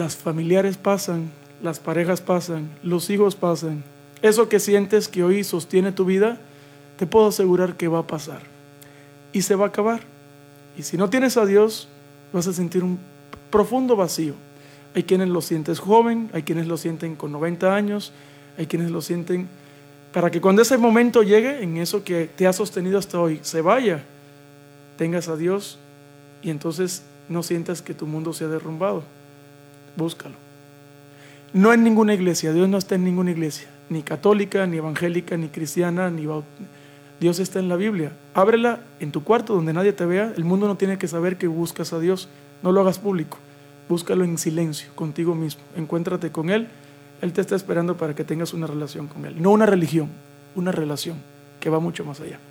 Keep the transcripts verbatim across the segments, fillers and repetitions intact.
Las familiares pasan, las parejas pasan, los hijos pasan. Eso que sientes que hoy sostiene tu vida, te puedo asegurar que va a pasar y se va a acabar. Y si no tienes a Dios, vas a sentir un profundo vacío. Hay quienes lo sienten joven, hay quienes lo sienten con noventa años, hay quienes lo sienten para que cuando ese momento llegue, en eso que te ha sostenido hasta hoy, se vaya, tengas a Dios y entonces no sientas que tu mundo se ha derrumbado. Búscalo. No en ninguna iglesia, Dios no está en ninguna iglesia, ni católica, ni evangélica, ni cristiana, ni baut... Dios está en la Biblia. Ábrela en tu cuarto donde nadie te vea. El mundo no tiene que saber que buscas a Dios. No lo hagas público. Búscalo en silencio, contigo mismo. Encuéntrate con Él. Él te está esperando para que tengas una relación con Él. No una religión, una relación que va mucho más allá.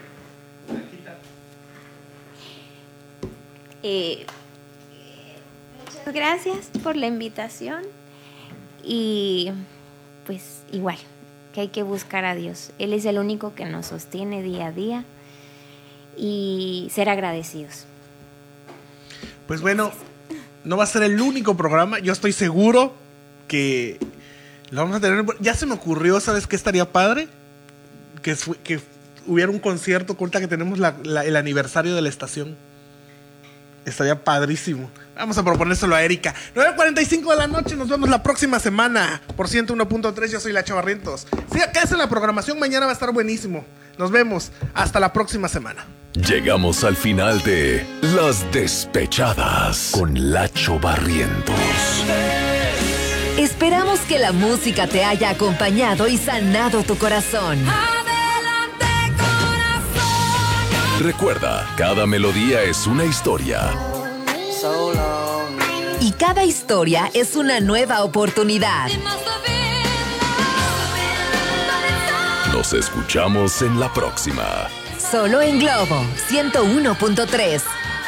Eh, muchas gracias por la invitación. Y pues igual, que hay que buscar a Dios. Él es el único que nos sostiene día a día y ser agradecidos. Pues bueno, no va a ser el único programa. Yo estoy seguro que lo vamos a tener. Ya se me ocurrió, ¿sabes qué estaría padre? Que, que hubiera un concierto corta que tenemos la, la, el aniversario de la estación. Estaría padrísimo. Vamos a proponérselo a Erika. nueve cuarenta y cinco de la noche, nos vemos la próxima semana por ciento uno punto tres. Yo soy Lacho Barrientos. Sí, quédese en la programación, mañana va a estar buenísimo. Nos vemos, hasta la próxima semana. Llegamos al final de Las Despechadas con Lacho Barrientos. Esperamos que la música te haya acompañado y sanado tu corazón. Adelante, corazón. Recuerda, cada melodía es una historia. Y cada historia es una nueva oportunidad. Nos escuchamos en la próxima. Solo en Globo ciento uno punto tres.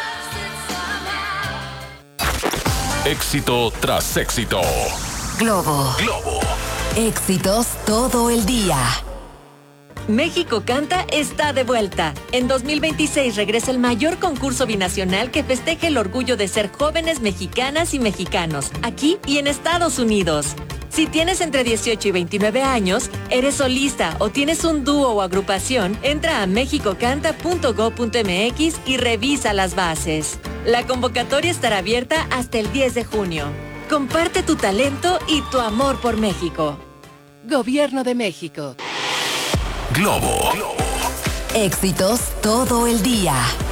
Éxito tras éxito. Globo. Globo. Éxitos todo el día. México Canta está de vuelta. En dos mil veintiséis regresa el mayor concurso binacional que festeja el orgullo de ser jóvenes mexicanas y mexicanos, aquí y en Estados Unidos. Si tienes entre dieciocho y veintinueve años, eres solista o tienes un dúo o agrupación, entra a mexico canta punto gob punto eme equis y revisa las bases. La convocatoria estará abierta hasta el diez de junio. Comparte tu talento y tu amor por México. Gobierno de México. Globo. Éxitos todo el día.